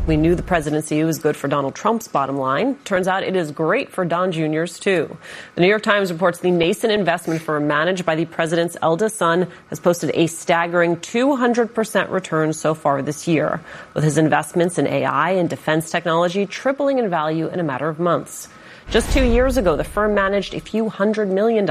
We knew the presidency was good for Donald Trump's bottom line. Turns out it is great for Don Jr.'s, too. The New York Times reports the nascent investment firm managed by the president's eldest son has posted a staggering 200% return so far this year, with his investments in AI and defense technology tripling in value in a matter of months. Just 2 years ago, the firm managed a few $100 million.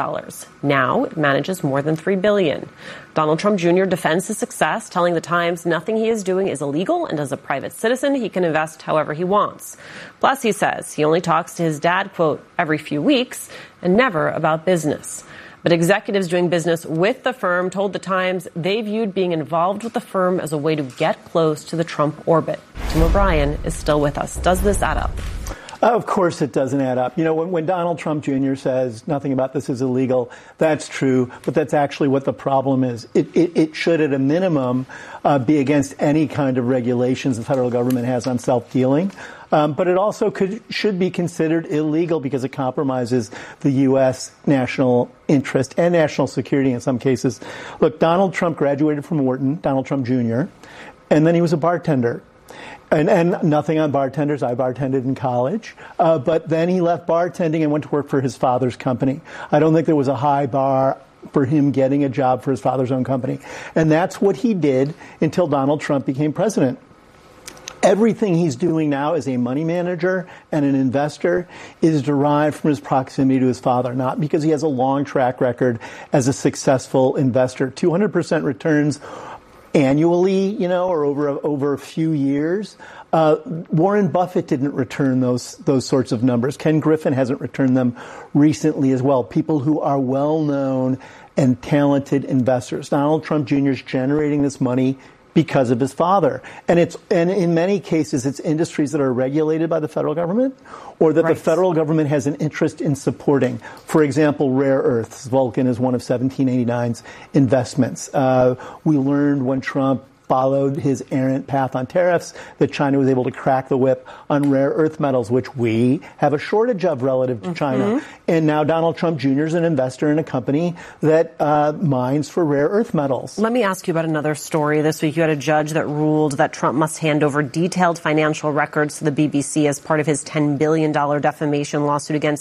Now it manages more than $3 billion. Donald Trump Jr. defends his success, telling the Times nothing he is doing is illegal, and as a private citizen, he can invest however he wants. Plus, he says he only talks to his dad, quote, every few weeks, and never about business. But executives doing business with the firm told the Times they viewed being involved with the firm as a way to get close to the Trump orbit. Tim O'Brien is still with us. Does this add up? Of course it doesn't add up. You know, when Donald Trump Jr. says nothing about this is illegal, that's true, but that's actually what the problem is. It should, at a minimum, be against any kind of regulations the federal government has on self-dealing. But it also should be considered illegal because it compromises the U.S. national interest and national security in some cases. Look, Donald Trump graduated from Wharton, Donald Trump Jr., and then he was a bartender. And nothing on bartenders. I bartended in college. But then he left bartending and went to work for his father's company. I don't think there was a high bar for him getting a job for his father's own company. And that's what he did until Donald Trump became president. Everything he's doing now as a money manager and an investor is derived from his proximity to his father, not because he has a long track record as a successful investor. 200% returns annually, you know, or over a few years. Warren Buffett didn't return those sorts of numbers. Ken Griffin hasn't returned them recently as well. People who are well-known and talented investors. Donald Trump Jr. is generating this money because of his father. And in many cases, it's industries that are regulated by the federal government or that the federal government has an interest in supporting. For example, rare earths. Vulcan is one of 1789's investments. We learned when Trump followed his errant path on tariffs that China was able to crack the whip on rare earth metals, which we have a shortage of relative to China. And now Donald Trump Jr. is an investor in a company that mines for rare earth metals. Let me ask you about another story. This week you had a judge that ruled that Trump must hand over detailed financial records to the BBC as part of his $10 billion defamation lawsuit against